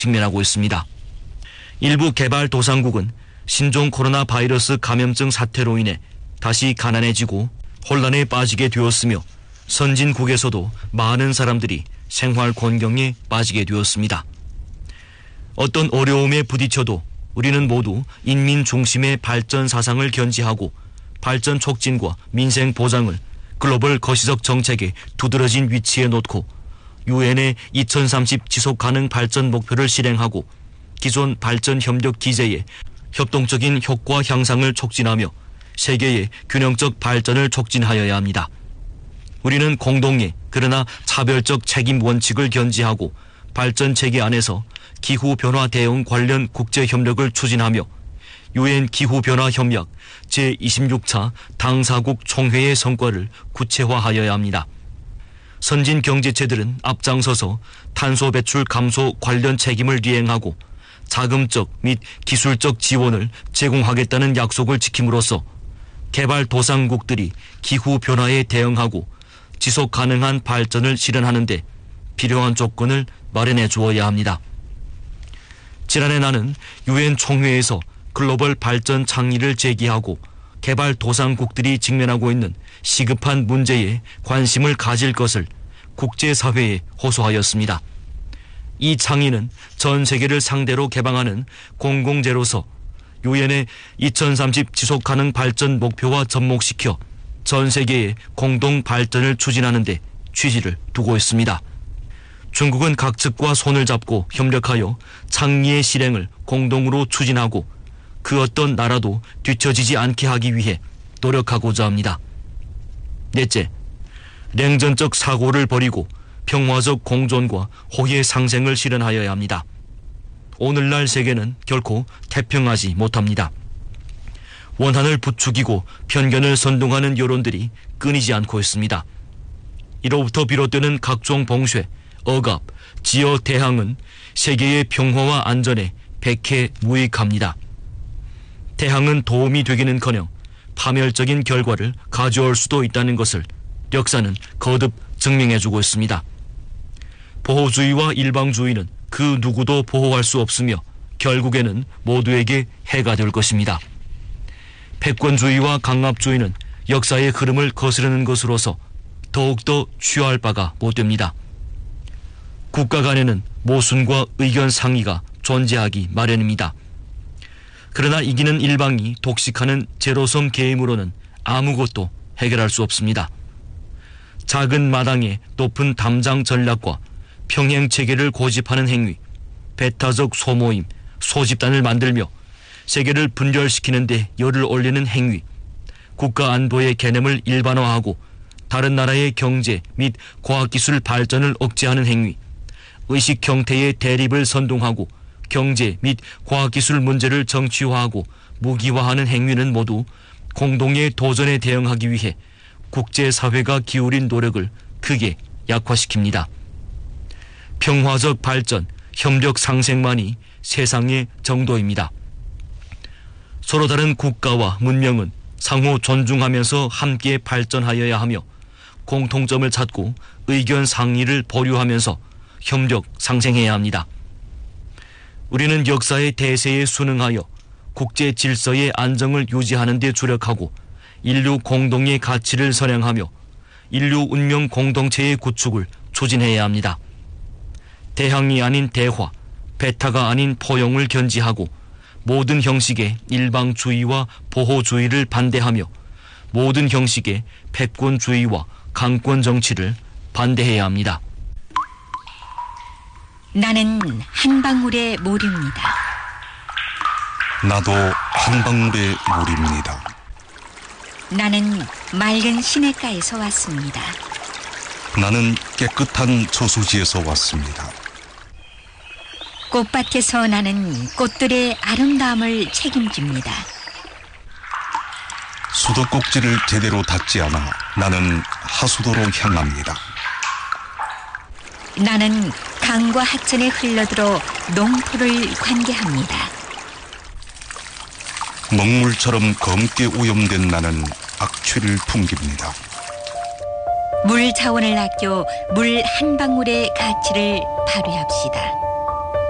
직면하고 있습니다. 일부 개발도상국은 신종 코로나 바이러스 감염증 사태로 인해 다시 가난해지고 혼란에 빠지게 되었으며 선진국에서도 많은 사람들이 생활 곤경에 빠지게 되었습니다. 어떤 어려움에 부딪혀도 우리는 모두 인민 중심의 발전 사상을 견지하고 발전 촉진과 민생 보장을 글로벌 거시적 정책의 두드러진 위치에 놓고 유엔의 2030 지속 가능 발전 목표를 실행하고 기존 발전 협력 기제의 협동적인 효과 향상을 촉진하며 세계의 균형적 발전을 촉진하여야 합니다. 우리는 공동의 그러나 차별적 책임 원칙을 견지하고 발전 체계 안에서 기후변화 대응 관련 국제협력을 추진하며 유엔 기후변화협약 제26차 당사국 총회의 성과를 구체화하여야 합니다. 선진 경제체들은 앞장서서 탄소 배출 감소 관련 책임을 이행하고 자금적 및 기술적 지원을 제공하겠다는 약속을 지킴으로써 개발도상국들이 기후변화에 대응하고 지속 가능한 발전을 실현하는 데 필요한 조건을 마련해 주어야 합니다. 지난해 나는 유엔 총회에서 글로벌 발전倡의를 제기하고 개발도상국들이 직면하고 있는 시급한 문제에 관심을 가질 것을 국제사회에 호소하였습니다. 이倡의는 전 세계를 상대로 개방하는 공공재로서 유엔의 2030 지속가능 발전 목표와 접목시켜 전 세계의 공동 발전을 추진하는 데 취지를 두고 있습니다. 중국은 각 측과 손을 잡고 협력하여倡의의 실행을 공동으로 추진하고 그 어떤 나라도 뒤처지지 않게 하기 위해 노력하고자 합니다. 넷째, 냉전적 사고를 버리고 평화적 공존과 호의 상생을 실현하여야 합니다. 오늘날 세계는 결코 태평하지 못합니다. 원한을 부추기고 편견을 선동하는 여론들이 끊이지 않고 있습니다. 이로부터 비롯되는 각종 봉쇄, 억압, 지어 대항은 세계의 평화와 안전에 백해무익합니다. 대항은 도움이 되기는커녕 파멸적인 결과를 가져올 수도 있다는 것을 역사는 거듭 증명해주고 있습니다. 보호주의와 일방주의는 그 누구도 보호할 수 없으며 결국에는 모두에게 해가 될 것입니다. 패권주의와 강압주의는 역사의 흐름을 거스르는 것으로서 더욱더 취할 바가 못됩니다. 국가 간에는 모순과 의견 상이가 존재하기 마련입니다. 그러나 이기는 일방이 독식하는 제로섬 게임으로는 아무것도 해결할 수 없습니다. 작은 마당에 높은 담장 전략과 평행 체계를 고집하는 행위, 배타적 소모임, 소집단을 만들며 세계를 분열시키는 데 열을 올리는 행위, 국가 안보의 개념을 일반화하고 다른 나라의 경제 및 과학기술 발전을 억제하는 행위, 의식 형태의 대립을 선동하고 경제 및 과학기술 문제를 정치화하고 무기화하는 행위는 모두 공동의 도전에 대응하기 위해 국제사회가 기울인 노력을 크게 약화시킵니다. 평화적 발전, 협력 상생만이 세상의 정도입니다. 서로 다른 국가와 문명은 상호 존중하면서 함께 발전하여야 하며 공통점을 찾고 의견 상의를 보류하면서 협력 상생해야 합니다. 우리는 역사의 대세에 순응하여 국제 질서의 안정을 유지하는 데 주력하고 인류 공동의 가치를 선양하며 인류 운명 공동체의 구축을 추진해야 합니다. 대항이 아닌 대화, 배타가 아닌 포용을 견지하고 모든 형식의 일방주의와 보호주의를 반대하며 모든 형식의 패권주의와 강권 정치를 반대해야 합니다. 나는 한 방울의 물입니다. 나도 한 방울의 물입니다. 나는 맑은 시냇가에서 왔습니다. 나는 깨끗한 저수지에서 왔습니다. 꽃밭에서 나는 꽃들의 아름다움을 책임집니다. 수도꼭지를 제대로 닫지 않아 나는 하수도로 향합니다. 나는 강과 하천에 흘러들어 농토를 관계합니다. 먹물처럼 검게 오염된 나는 악취를 풍깁니다. 물 자원을 아껴 물 한 방울의 가치를 발휘합시다.